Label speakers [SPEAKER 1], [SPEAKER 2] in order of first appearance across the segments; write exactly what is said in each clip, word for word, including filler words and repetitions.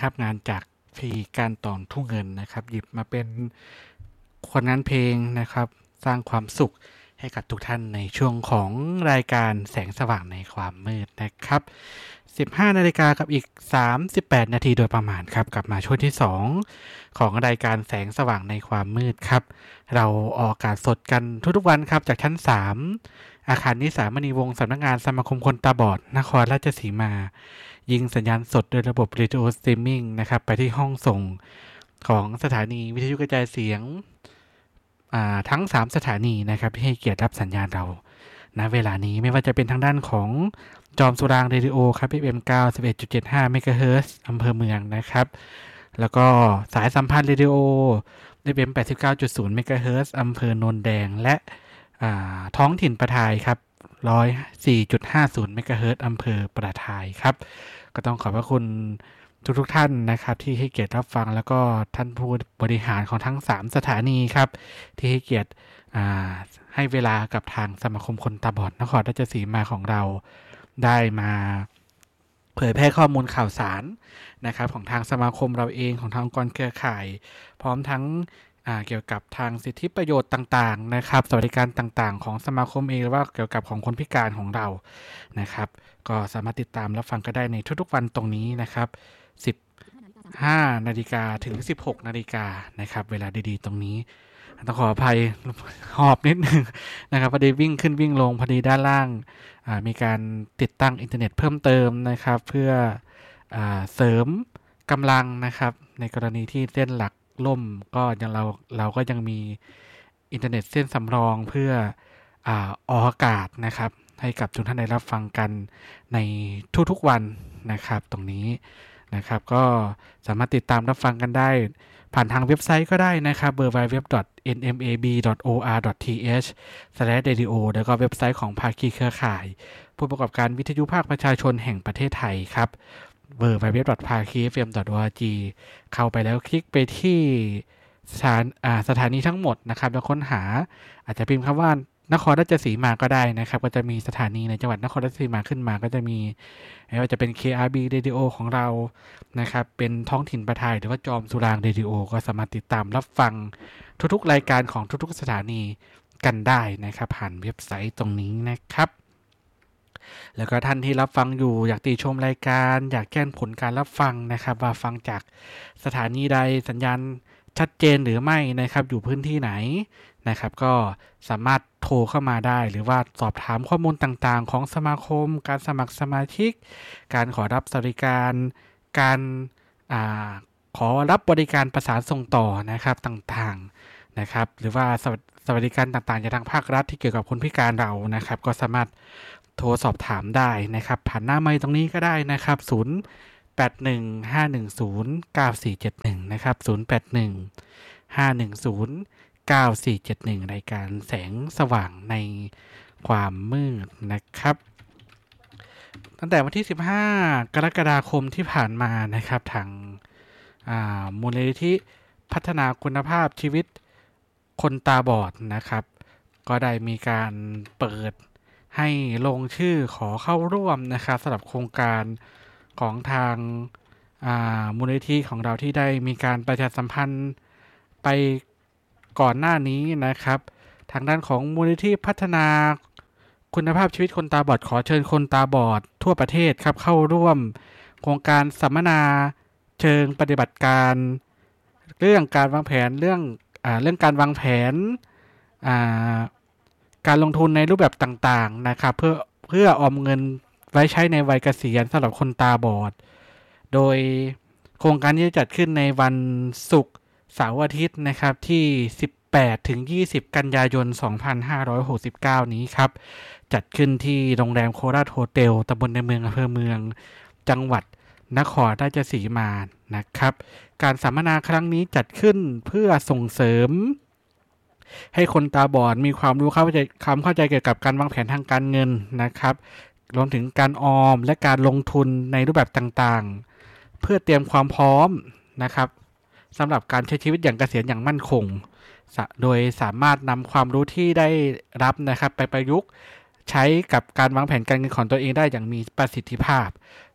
[SPEAKER 1] นะครับงานจากพีการตองทุ่งเงินนะครับหยิบมาเป็นคนงานเพลงนะครับสร้างความสุขให้กับทุกท่านในช่วงของรายการแสงสว่างในความมืดนะครับสิบห้านาฬิกากับอีกสามสิบแปดนาทีโดยประมาณครับกลับมาช่วงที่สองของรายการแสงสว่างในความมืดครับเราออกอากาศสดกันทุกๆวันครับจากชั้นสามอาคารนิสามณีวงศ์สำนักงานสมาคมคนตาบอดนครราชสีมายิงสัญญาณสดโดยระบบวิดีโอสตรีมมิ่งนะครับไปที่ห้องส่งของสถานีวิทยุกระจายเสียงทั้งสามสถานีนะครับที่ให้เกียรติรับสัญญาณเราณเวลานี้ไม่ว่าจะเป็นทางด้านของจอมสุรางเรดิโอครับ เอฟ เอ็ม เก้าสิบเอ็ดจุดเจ็ดห้า เมกะเฮิรตซ์อำเภอเมืองนะครับแล้วก็สายสัมพันธ์เรดิโอ เอฟ เอ็ม แปดสิบเก้าจุดศูนย์ เมกะเฮิรตซ์อำเภอโนนแดงและท้องถิ่นประทายครับ หนึ่งร้อยสี่จุดห้าศูนย์ เมกะเฮิรตซ์อำเภอประทายครับก็ต้องขอบพระคุณทุกๆท่านนะครับที่ให้เกียรติรับฟังแล้วก็ท่านผู้บริหารของทั้งสามสถานีครับที่ให้เกียรติให้เวลากับทางสมาคมคนตาบอดนครราชสีมาของเราได้มาเผยแพร่ข้อมูลข่าวสารนะครับของทางสมาคมเราเองของทางองค์กรเครือข่ายพร้อมทั้งเกี่ยวกับทางสิทธิประโยชน์ต่างๆนะครับสวัสดิการต่างๆของสมาคมเองหรือว่าเกี่ยวกับของคนพิการของเรานะครับก็สามารถติดตามรับฟังก็ได้ในทุกๆวันตรงนี้นะครับสิบห้านาฬิกาถึงสิบหกนาฬิกานะครับเวลาดีๆตรงนี้ต้องขออภัยหอบนิดนึงนะครับพอดีวิ่งขึ้นวิ่งลงพอดีด้านล่างมีการติดตั้งอินเทอร์เน็ตเพิ่มเติมนะครับเพื่อเสริมกำลังนะครับในกรณีที่เส้นหลักล่มก็ยังเราเราก็ยังมีอินเทอร์เน็ตเส้นสำรองเพื่ออ่าออกอากาศนะครับให้กับทุกท่านได้รับฟังกันในทุกๆวันนะครับตรงนี้นะครับก็สามารถติดตามรับฟังกันได้ผ่านทางเว็บไซต์ก็ได้นะครับ ดับเบิลยู ดับเบิลยู ดับเบิลยู ดอท เอ็น เอ็ม เอ บี ดอท โอ อาร์ ดอท ที เอช สแลช เรดิโอ แล้วก็เว็บไซต์ของภาคีเครือข่ายผู้ประกอบการวิทยุภาคประชาชนแห่งประเทศไทยครับ ดับเบิลยู ดับเบิลยู ดับเบิลยู ดอท พาคี เอฟ เอ็ม ดอท โอ อาร์ จี เข้าไปแล้วคลิกไปที่สถานอ่าสถานีทั้งหมดนะครับแล้วค้นหาอาจจะพิมพ์คำว่านครราชสีมาก็ได้นะครับก็จะมีสถานีในจังหวัดนครราชสีมาขึ้นมาก็จะมีไม่ว่าจะเป็น เค อาร์ บี Radio ของเรานะครับเป็นท้องถิ่นประทายหรือว่าจอมสุราง Radio ก็สามารถติดตามรับฟังทุกๆรายการของทุกๆสถานีกันได้นะครับผ่านเว็บไซต์ตรงนี้นะครับแล้วก็ท่านที่รับฟังอยู่อยากติชมรายการอยากแจ้งผลการรับฟังนะครับว่าฟังจากสถานีใดสัญญาณชัดเจนหรือไม่นะครับอยู่พื้นที่ไหนนะครับก็สามารถโทรเข้ามาได้หรือว่าสอบถามข้อมูลต่างๆของสมาคมการสมัครสมาชิกการขอรับสวัสดิการการอ่าขอรับบริการประสานส่งต่อนะครับต่างๆนะครับหรือว่าสวัสดิการต่างๆจากทางภาครัฐที่เกี่ยวกับคนพิการเรานะครับก็สามารถโทรสอบถามได้นะครับผ่านหน้าไมค์ตรงนี้ก็ได้นะครับศูนย์ แปด หนึ่ง ห้า หนึ่ง ศูนย์ เก้า สี่ เจ็ด หนึ่งนะครับศูนย์ แปด หนึ่ง ห้า หนึ่ง ศูนย์ เก้า สี่ เจ็ด หนึ่งรายการแสงสว่างในความมืดนะครับตั้งแต่วันที่สิบห้ากรกฎาคมที่ผ่านมานะครับทางมูลนิธิพัฒนาคุณภาพชีวิตคนตาบอดนะครับก็ได้มีการเปิดให้ลงชื่อขอเข้าร่วมนะครับสำหรับโครงการของทางมูลนิธิของเราที่ได้มีการประชาสัมพันธ์ไปก่อนหน้านี้นะครับทางด้านของมูลนิธิพัฒนาคุณภาพชีวิตคนตาบอดขอเชิญคนตาบอดทั่วประเทศครับเข้าร่วมโครงการสัมมนาเชิงปฏิบัติการเรื่องการวางแผนเรื่องอ่าเรื่องการวางแผนอ่าการลงทุนในรูปแบบต่างๆนะครับเพื่อเพื่อออมเงินไว้ใช้ในวัยเกษียณสำหรับคนตาบอดโดยโครงการนี้จะจัดขึ้นในวันศุกร์เสาร์อาทิตย์นะครับที่สิบแปดถึงยี่สิบกันยายนสองพันห้าร้อยหกสิบเก้านี้ครับจัดขึ้นที่โรงแรมโคราชโฮเทลตำบลในเมืองอำเภอเมืองจังหวัดนครราชสีมานะครับการสัมมนาครั้งนี้จัดขึ้นเพื่อส่งเสริมให้คนตาบอดมีความรู้เข้าใจความเข้าใจเกี่ยวกับการวางแผนทางการเงินนะครับรวมถึงการออมและการลงทุนในรูปแบบต่างๆเพื่อเตรียมความพร้อมนะครับสำหรับการใช้ชีวิตอย่างเกษียณอย่างมั่นคงโดยสามารถนำความรู้ที่ได้รับนะครับไปประยุกต์ใช้กับการวางแผนการเงินของตัวเองได้อย่างมีประสิทธิภาพ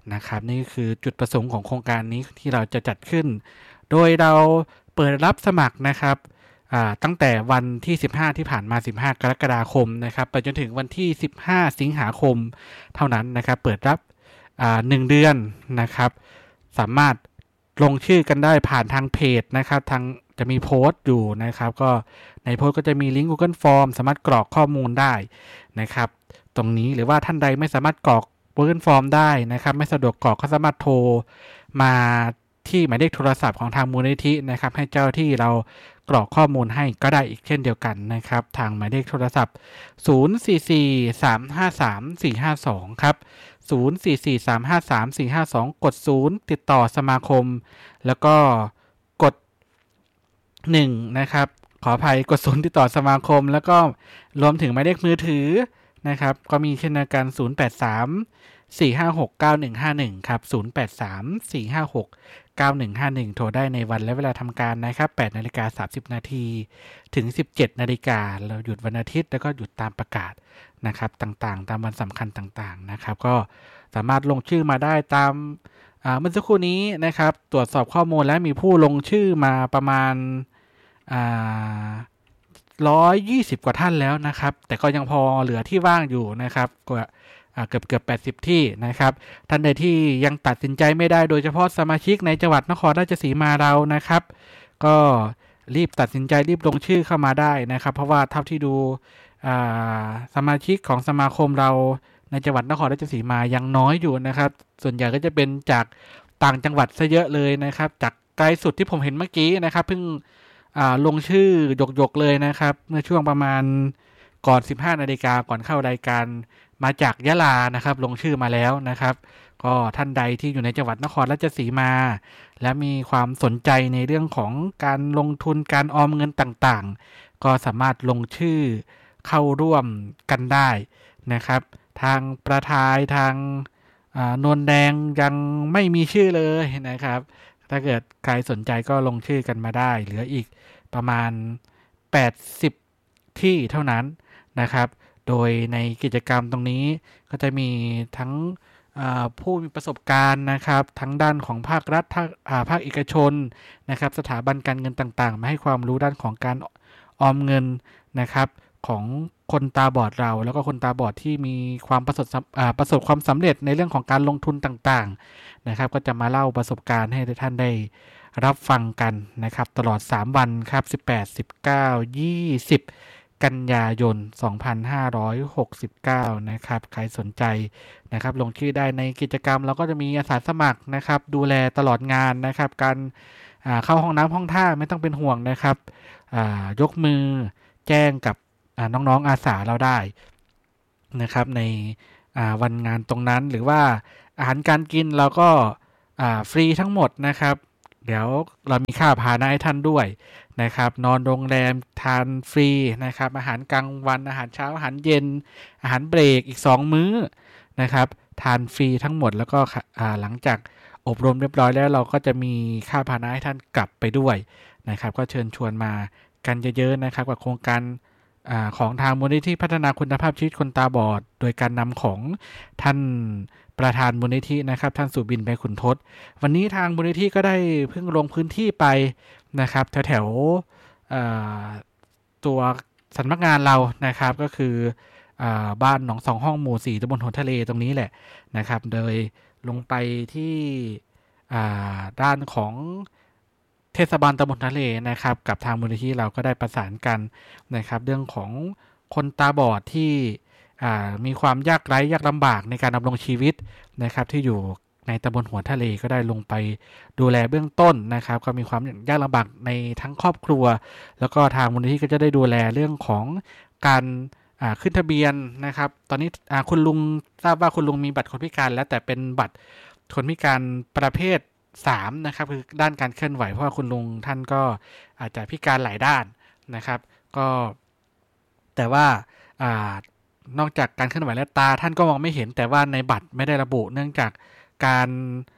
[SPEAKER 1] นะครับนี่คือจุดประสงค์ของโครงการนี้ที่เราจะจัดขึ้นโดยเราเปิดรับสมัครนะครับตั้งแต่วันที่สิบห้าที่ผ่านมาสิบห้ากรกฎาคมนะครับไปจนถึงวันที่สิบห้าสิงหาคมเท่านั้นนะครับเปิดรับหนึ่งเดือนนะครับสามารถลงชื่อกันได้ผ่านทางเพจนะครับทางจะมีโพสต์อยู่นะครับก็ในโพสต์ก็จะมีลิงก์ Google Form สามารถกรอกข้อมูลได้นะครับตรงนี้หรือว่าท่านใดไม่สามารถกรอก Google Form ได้นะครับไม่สะดวกกรอกก็สามารถโทรมาที่หมายเลขโทรศัพท์ของทางมูลนิธินะครับให้เจ้าที่เรากรอกข้อมูลให้ก็ได้อีกเช่นเดียวกันนะครับทางหมายเลขโทรศัพท์ศูนย์ สี่ สี่ สาม ห้า สาม สี่ ห้า สองครับศูนย์ สี่ สี่ สาม ห้า สาม สี่ ห้า สองกดศูนย์ติดต่อสมาคมแล้วก็กดหนึ่งนะครับขออภัยกดศูนย์ติดต่อสมาคมแล้วก็รวมถึงหมายเลขมือถือนะครับก็มีเช่นเดียวกันศูนย์ แปด สาม สี่ ห้า หก เก้า หนึ่ง ห้า หนึ่งครับศูนย์ แปด สาม สี่ ห้า หก เก้า หนึ่ง ห้า หนึ่งโทรได้ในวันและเวลาทำการนะครับแปดนาฬิกาสามสิบนาทีถึงสิบเจ็ดนาฬิกาเราหยุดวันอาทิตย์แล้วก็หยุดตามประกาศนะครับต่างๆตามวันสำคัญต่างๆนะครับก็สามารถลงชื่อมาได้ตามเมื่อสักครู่นี้นะครับตรวจสอบข้อมูลและมีผู้ลงชื่อมาประมาณอ่าหนึ่งร้อยยี่สิบกว่าท่านแล้วนะครับแต่ก็ยังพอเหลือที่ว่างอยู่นะครับกว่าเกือบเกือบแปดสิบที่นะครับท่านใดที่ยังตัดสินใจไม่ได้โดยเฉพาะสมาชิกในจังหวัดนครราชสีมาเรานะครับก็รีบตัดสินใจรีบลงชื่อเข้ามาได้นะครับเพราะว่าเท่าที่ดูสมาชิกของสมาคมเราในจังหวัดนครราชสีมายังน้อยอยู่นะครับส่วนใหญ่ก็จะเป็นจากต่างจังหวัดซะเยอะเลยนะครับจากไกลสุดที่ผมเห็นเมื่อกี้นะครับเพิ่งลงชื่อหยกๆเลยนะครับเมื่อช่วงประมาณก่อนสิบห้านาฬิกาก่อนเข้ารายการมาจากยะลานะครับลงชื่อมาแล้วนะครับก็ท่านใดที่อยู่ในจังหวัดนครราชสีมาและมีความสนใจในเรื่องของการลงทุนการออมเงินต่างๆก็สามารถลงชื่อเข้าร่วมกันได้นะครับทางประทายทางนวลแดงยังไม่มีชื่อเลยนะครับถ้าเกิดใครสนใจก็ลงชื่อกันมาได้เหลืออีกประมาณแปดสิบที่เท่านั้นนะครับโดยในกิจกรรมตรงนี้ก็จะมีทั้งผู้มีประสบการณ์นะครับทั้งด้านของภาครัฐภาคเอกชนนะครับสถาบันการเงินต่างๆมาให้ความรู้ด้านของการออมเงินนะครับของคนตาบอดเราแล้วก็คนตาบอดที่มีความประสบประสบความสำเร็จในเรื่องของการลงทุนต่างๆนะครับก็จะมาเล่าประสบการณ์ให้ท่านได้รับฟังกันนะครับตลอดสามวันครับสิบแปด สิบเก้า ยี่สิบกันยายนสองพันห้าร้อยหกสิบเก้านะครับใครสนใจนะครับลงชื่อได้ในกิจกรรมเราก็จะมีอาสาสมัครนะครับดูแลตลอดงานนะครับการเข้าห้องน้ำห้องท่าไม่ต้องเป็นห่วงนะครับยกมือแจ้งกับน้องๆอาสาเราได้นะครับในวันงานตรงนั้นหรือว่าอาหารการกินเราก็ฟรีทั้งหมดนะครับเดี๋ยวเรามีค่าพาหนะให้ท่านด้วยนะครับนอนโรงแรมทานฟรีนะครับอาหารกลางวันอาหารเช้าอาหารเย็นอาหารเบรกอีกสองมื้อนะครับทานฟรีทั้งหมดแล้วก็หลังจากอบรมเรียบร้อยแล้วเราก็จะมีค่าพาหนะให้ท่านกลับไปด้วยนะครับก็เชิญชวนมากันเยอะๆนะครับกับโครงการของทางมูลนิธิพัฒนาคุณภาพชีวิตคนตาบอดโดยการนำของท่านประธานมูลนิธินะครับท่านสุบิน ไปขุนทศวันนี้ทางมูลนิธิก็ได้เพิ่งลงพื้นที่ไปนะครับแถวๆตัวสำนักงานเรานะครับก็คือบ้านหนองสองห้องหมู่สี่ตำบลหัวทะเลตรงนี้แหละนะครับโดยลงไปที่ด้านของเทศบาลตำบลทะเลนะครับกับทางมูลนิธิเราก็ได้ประสานกันนะครับเรื่องของคนตาบอดที่มีความยากไร้ยากลำบากในการดำรงชีวิตนะครับที่อยู่ในตำบลหัวทะเลก็ได้ลงไปดูแลเบื้องต้นนะครับก็มีความยากลำบากในทั้งครอบครัวแล้วก็ทางมูลนิธิก็จะได้ดูแลเรื่องของการขึ้นทะเบียนนะครับตอนนี้คุณลุงทราบว่าคุณลุงมีบัตรคนพิการแล้วแต่เป็นบัตรคนพิการประเภทสามนะครับคือด้านการเคลื่อนไหวเพราะว่าคุณลุงท่านก็อาจจะพิการหลายด้านนะครับก็แต่ว่านอกจากการเคลื่อนไหวและตาท่านก็มองไม่เห็นแต่ว่าในบัตรไม่ได้ระบุเนื่องจากการ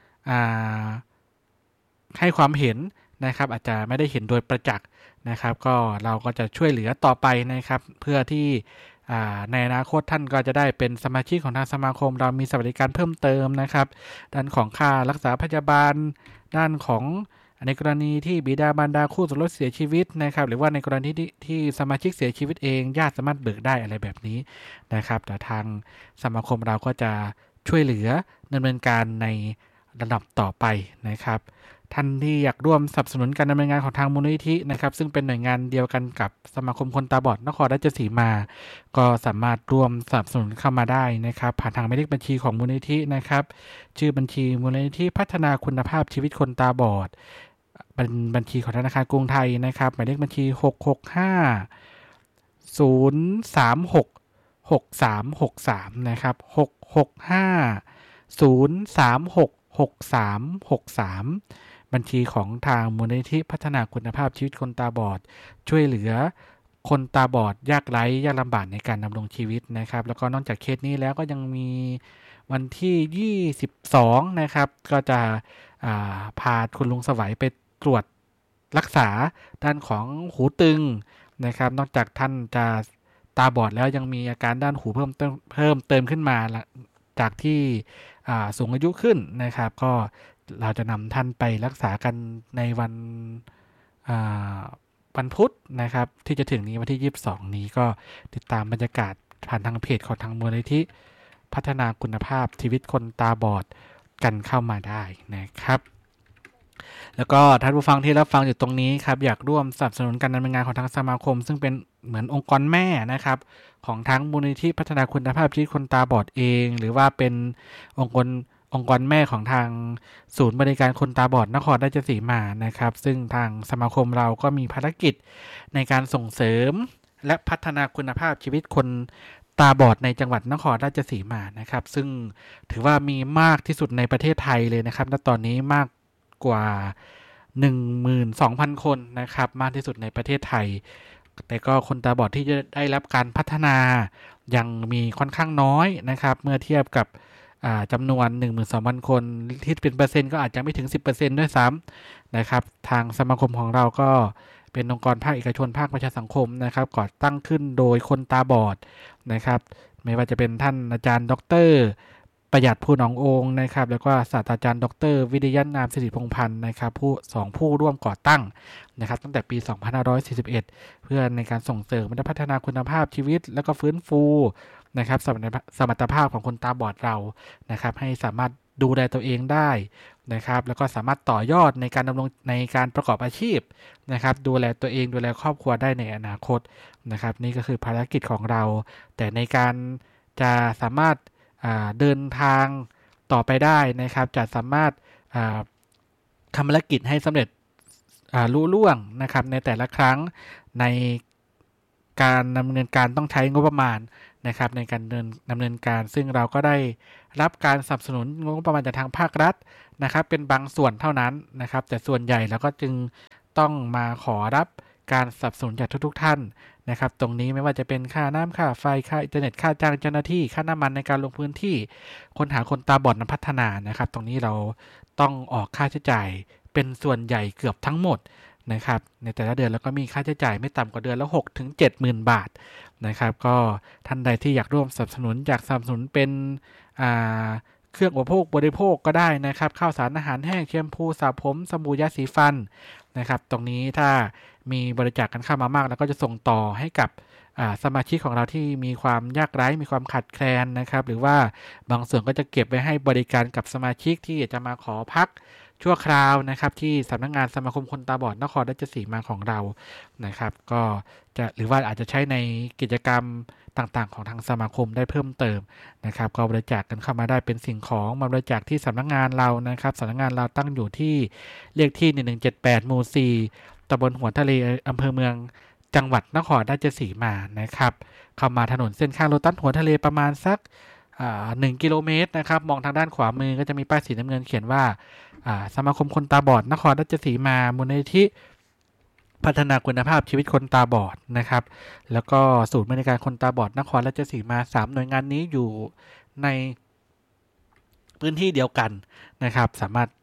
[SPEAKER 1] ให้ความเห็นนะครับอาจจะไม่ได้เห็นโดยประจักษ์นะครับก็เราก็จะช่วยเหลือต่อไปนะครับเพื่อที่ในอนาคตท่านก็จะได้เป็นสมาชิกของทางสมาคมเรามีสวัสดิการเพิ่มเติมนะครับด้านของค่ารักษาพยาบาลด้านของในกรณีที่บิดามารดาคู่สมรสเสียชีวิตนะครับหรือว่าในกรณีที่ที่สมาชิกเสียชีวิตเองญาติสามารถเบิกได้อะไรแบบนี้นะครับแต่ทางสมาคมเราก็จะช่วยเหลือดำเนินการในระดับต่อไปนะครับท่านที่อยากร่วมสนับสนุนการดำเนินงานของทางมูลนิธินะครับซึ่งเป็นหน่วยงานเดียวกันกับสมาคมคนตาบอดนครราชสีมาก็สามารถร่วมสนับสนุนเข้ามาได้นะครับผ่านทางหมายเลขบัญชีของมูลนิธินะครับชื่อบัญชีมูลนิธิพัฒนาคุณภาพชีวิตคนตาบอดเป็นบัญชีของธนาคารกรุงไทยนะครับหมายเลขบัญชีหก หก ห้า ศูนย์ สาม หก หก สาม หก สามนะครับหก หก ห้า ศูนย์ สาม หก หก สาม หก สามบัญชีของทางมูลนิธิพัฒนาคุณภาพชีวิตคนตาบอดช่วยเหลือคนตาบอดยากไร้ยากลำบากในการดำรงชีวิตนะครับแล้วก็นอกจากเคสนี้แล้วก็ยังมีวันที่ยี่สิบสองนะครับก็จะพาคุณลุงสวัยไปตรวจรักษาด้านของหูตึงนะครับนอกจากท่านจะตาบอดแล้วยังมีอาการด้านหูเพิ่มเติมเพิ่มเติมขึ้นมาจากที่สูงอายุขึ้นนะครับก็เราจะนำท่านไปรักษากันในวันวันพุธนะครับที่จะถึงนี้วันที่ยี่สิบสองนี้ก็ติดตามบรรยากาศผ่านทางเพจของทางมูลนิธิพัฒนาคุณภาพชีวิตคนตาบอดกันเข้ามาได้นะครับแล้วก็ท่านผู้ฟังที่รับฟังอยู่ตรงนี้ครับอยากร่วมสนับสนุนการดำเนินงานของทางสมาคมซึ่งเป็นเหมือนองค์กรแม่นะครับของทั้งมูลนิธิพัฒนาคุณภาพชีวิตคนตาบอดเองหรือว่าเป็นองค์กรองค์กรแม่ของทางศูนย์บริการคนตาบอดนครราชสีมานะครับซึ่งทางสมาคมเราก็มีภารกิจในการส่งเสริมและพัฒนาคุณภาพชีวิตคนตาบอดในจังหวัดนครราชสีมานะครับซึ่งถือว่ามีมากที่สุดในประเทศไทยเลยนะครับณตอนนี้มากกว่า หนึ่งหมื่นสองพัน คนนะครับมากที่สุดในประเทศไทยแต่ก็คนตาบอดที่จะได้รับการพัฒนายังมีค่อนข้างน้อยนะครับเมื่อเทียบกับจำนวน หนึ่งหมื่นสองพัน คนที่เป็นเปอร์เซ็นต์ก็อาจจะไม่ถึง สิบเปอร์เซ็นต์ ด้วยซ้ำนะครับทางสมาคมของเราก็เป็นองค์กรภาคเอกชนภาคประชาสังคมนะครับก่อตั้งขึ้นโดยคนตาบอดนะครับไม่ว่าจะเป็นท่านอาจารย์ดร.ประหยัดภูหนององค์นะครับแล้วก็ศาสตราจารย์ดร.วิทยานามสิริพงษ์พันธ์นะครับผู้สองผู้ร่วมก่อตั้งนะครับตั้งแต่ปีสองพันห้าร้อยสี่สิบเอ็ดเพื่อในการส่งเสริมและพัฒนาคุณภาพชีวิตแล้วก็ฟื้นฟูนะครับสมรรถภาพของคนตาบอดเรานะครับให้สามารถดูแลตัวเองได้นะครับแล้วก็สามารถต่อยอดในการดำรงในการประกอบอาชีพนะครับดูแลตัวเองดูแลครอบครัวได้ในอนาคตนะครับนี่ก็คือภารกิจของเราแต่ในการจะสามารถเดินทางต่อไปได้นะครับจะสามารถทำภารกิจให้สำเร็จลุล่วงนะครับในแต่ละครั้งในการดำเนินการต้องใช้งบประมาณนะครับในการดำเนินการซึ่งเราก็ได้รับการสนับสนุนงบประมาณจากทางภาครัฐนะครับเป็นบางส่วนเท่านั้นนะครับแต่ส่วนใหญ่เราก็จึงต้องมาขอรับการสนับสนุนจากทุกๆท่านนะครับตรงนี้ไม่ว่าจะเป็นค่าน้ำค่าไฟค่าอินเทอร์เน็ตค่าจ้างเจ้าหน้าที่ค่าน้ำมันในการลงพื้นที่ค้นหาคนตาบอดนั้นพัฒนานะครับตรงนี้เราต้องออกค่าใช้จ่ายเป็นส่วนใหญ่เกือบทั้งหมดนะครับในแต่ละเดือนแล้วก็มีค่าใช้จ่ายไม่ต่ำกว่าเดือนละ หกถึงเจ็ดหมื่น บาทนะครับก็ท่านใดที่อยากร่วมสนับสนุนอยากสนับสนุนเป็นอ่าเครื่องอุปโภคบริโภคก็ได้นะครับข้าวสารอาหารแห้งแชมพูสระผมสบู่ยาสีฟันนะครับตรงนี้ถ้ามีบริจาคกันเข้ามามากแล้วก็จะส่งต่อให้กับสมาชิกของเราที่มีความยากไร้มีความขาดแคลนนะครับหรือว่าบางส่วนก็จะเก็บไว้ให้บริการกับสมาชิกที่จะมาขอพักชั่วคราวนะครับที่สำนักงานสมาคมคนตาบอดนครราชสีมาของเรานะครับก็จะหรือว่าอาจจะใช้ในกิจกรรมต่างๆของทางสมาคมได้เพิ่มเติมนะครับก็บริจาคกันเข้ามาได้เป็นสิ่งของมาบริจาคที่สำนักงานเรานะครับสำนักงานเราตั้งอยู่ที่เลขที่หนึ่งหนึ่งเจ็ดแปดหมู่สี่ตำบลหัวทะเลอำเภอเมืองจังหวัดนครราชสีมานะครับเข้ามาถนนเส้นข้างโลตัสหัวทะเลประมาณสักหนึ่งกิโลเมตรนะครับมองทางด้านขวามือก็จะมีป้ายสีน้ำเงินเขียนว่าสมาคมคนตาบอดนครราชสีมามูลนิธิพัฒนาคุณภาพชีวิตคนตาบอดนะครับแล้วก็ศูนย์บริการคนตาบอดนครราชสีมาสามหน่วยงานนี้อยู่ในพื้นที่เดียวกันนะครับสามารถ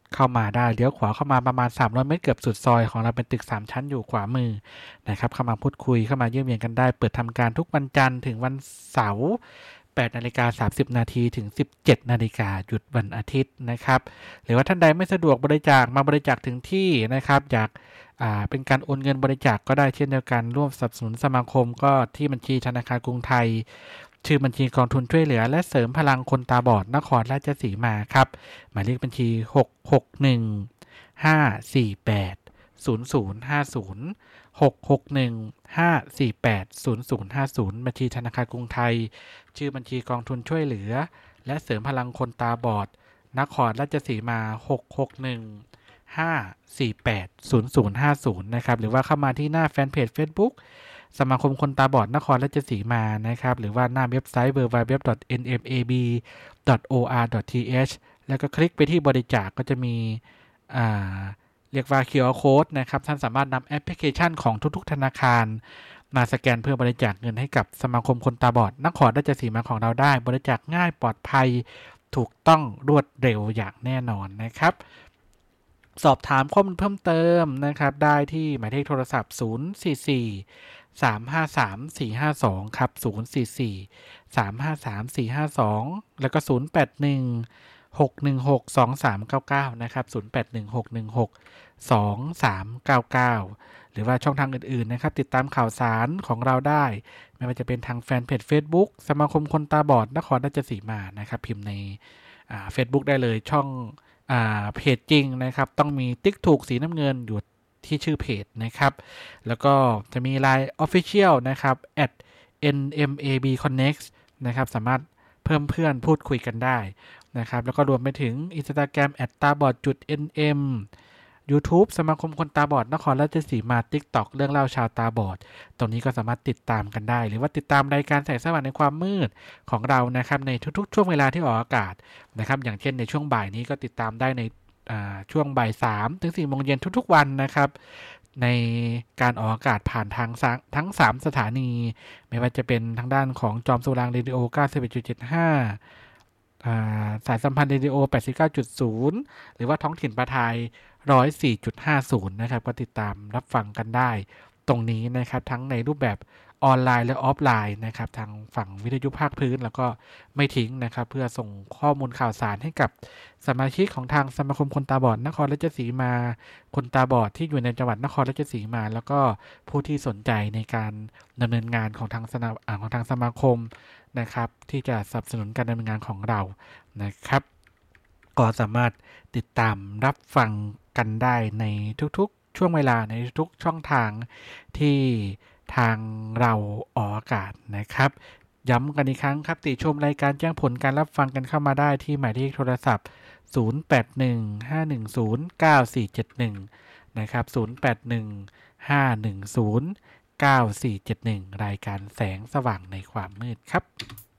[SPEAKER 1] เข้ามาได้เลี้ยวขวาเข้ามาประมาณสามร้อยเมตรเกือบสุดซอยของเราเป็นตึกสามชั้นอยู่ขวามือนะครับเข้ามาพูดคุยเข้ามาเยี่ยมเยียนกันได้เปิดทำการทุกวันจันทร์ถึงวันเสาร์แปดนาฬิกาสามสิบนาทีถึงสิบเจ็ดนาฬิกาหยุดวันอาทิตย์นะครับหรือว่าท่านใดไม่สะดวกบริจาคมาบริจาคถึงที่นะครับอยากอ่าเป็นการโอนเงินบริจาค ก็ได้เช่นเดียวกันร่วมสนับสนุนสมาคมก็ที่บัญชีธนาคารกรุงไทยชื่อบัญชีกองทุนช่วยเหลือและเสริมพลังคนตาบอดนครราชสีมาครับหมายเลขบัญชีหก หก หนึ่ง ห้า สี่ แปด ศูนย์ ศูนย์ ห้า ศูนย์ หก หก หนึ่ง ห้า สี่ แปด ศูนย์ ศูนย์ ห้า ศูนย์บัญชีธนาคารกรุงไทยชื่อบัญชีกองทุนช่วยเหลือและเสริมพลังคนตาบอดนครราชสีมาหก หก หนึ่ง ห้า สี่ แปด ศูนย์ ศูนย์ ห้า ศูนย์นะครับหรือว่าเข้ามาที่หน้าแฟนเพจ Facebook สมาคมคนตาบอดนครราชสีมานะครับหรือว่าหน้าเว็บไซต์ ดับเบิลยู ดับเบิลยู ดับเบิลยู ดอท เอ็น เอ็ม เอ บี ดอท โอ อาร์ ดอท ที เอช แล้วก็คลิกไปที่บริจาค ก็จะมีอ่าเรียกว่า คิว อาร์ Code นะครับท่านสามารถนำแอปพลิเคชันของทุกๆธนาคารมาสแกนเพื่อบริจาคเงินให้กับสมาคมคนตาบอดนครราชสีมาของเราได้บริจาคง่ายปลอดภัยถูกต้องรวดเร็วอย่างแน่นอนนะครับสอบถามข้อมูลเพิ่มเติมนะครับได้ที่หมายเลขโทรศัพท์ศูนย์ สี่ สี่ สาม ห้า สาม สี่ ห้า สองครับศูนย์ สี่ สี่ สาม ห้า สาม สี่ ห้า สองแล้วก็ศูนย์ แปด หนึ่ง หก หนึ่ง หก สอง สาม เก้า เก้านะครับศูนย์ แปด หนึ่ง หก หนึ่ง หก สอง สาม เก้า เก้าหรือว่าช่องทางอื่นๆนะครับติดตามข่าวสารของเราได้ไม่ว่าจะเป็นทางแฟนเพจ Facebook สมาคมคนตาบอดนครราชสีมานะครับพิมพ์ในอ่า Facebook ได้เลยช่องอ่าเพจจริงนะครับต้องมีติ๊กถูกสีน้ำเงินอยู่ที่ชื่อเพจนะครับแล้วก็จะมี ไลน์ Official นะครับ แอท เอ็น เอ็ม เอ บี คอนเน็กต์ นะครับสามารถเพิ่มเพื่อนพูดคุยกันได้นะครับแล้วก็รวมไปถึง Instagram แอท ตาบอด จุด เอ็น เอ็ม YouTube สมาคมคนตาบอดนครราชสีมา TikTok เรื่องเล่าชาวตาบอดตรงนี้ก็สามารถติดตามกันได้หรือว่าติดตามรายการแสงสว่างในความมืดของเรานะครับในทุกๆช่วงเวลาที่ออกอากาศนะครับอย่างเช่นในช่วงบ่ายนี้ก็ติดตามได้ในช่วงบ่ายสามถึงสี่โมงเย็นทุกๆวันนะครับในการออกอากาศผ่านทางทั้งสามสถานีไม่ว่าจะเป็นทางด้านของจอมสุรางเรดิโอ เก้าสิบเอ็ดจุดเจ็ดห้า สายสัมพันธ์เรดิโอ แปดสิบเก้าจุดศูนย์ หรือว่าท้องถิ่นประทาย หนึ่งร้อยสี่จุดห้าศูนย์ นะครับก็ติดตามรับฟังกันได้ตรงนี้นะครับทั้งในรูปแบบออนไลน์และออฟไลน์นะครับทางฝั่งวิทยุภาคพื้นแล้วก็ไม่ทิ้งนะครับเพื่อส่งข้อมูลข่าวสารให้กับสมาชิกของทางสมาคมคนตาบอดนครราชสีมาคนตาบอดที่อยู่ในจังหวัดนครราชสีมาแล้วก็ผู้ที่สนใจในการดำเนินงานของทางสนาของทางสมาคมนะครับที่จะสนับสนุนการดำเนินงานของเรานะครับก็สามารถติดตามรับฟังกันได้ในทุกๆช่วงเวลาในทุกช่องทางที่ทางเราออกอากาศนะครับย้ำกันอีกครั้งครับติชมรายการแจ้งผลการรับฟังกันเข้ามาได้ที่หมายเลขโทรศัพท์ศูนย์ แปด หนึ่ง ห้า หนึ่ง ศูนย์ เก้า สี่ เจ็ด หนึ่งนะครับศูนย์ แปด หนึ่ง ห้า หนึ่ง ศูนย์ เก้า สี่ เจ็ด หนึ่งรายการแสงสว่างในความมืดครับ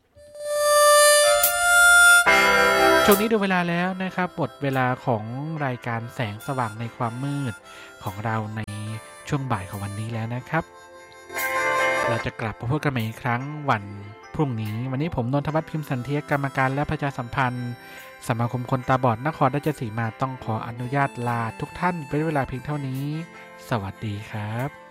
[SPEAKER 1] ช่วงนี้ดูเวลาแล้วนะครับหมดเวลาของรายการแสงสว่างในความมืดของเราในช่วงบ่ายของวันนี้แล้วนะครับเราจะกลับมาพบกันใหม่อีกครั้งวันพรุ่งนี้วันนี้ผมนนทวัฒน์พิมพ์สันเทียกรรมการและประชาสัมพันธ์สมาคมคนตาบอดนครราชสีมาต้องขออนุญาตลาทุกท่านเป็นเวลาเพียงเท่านี้สวัสดีครับ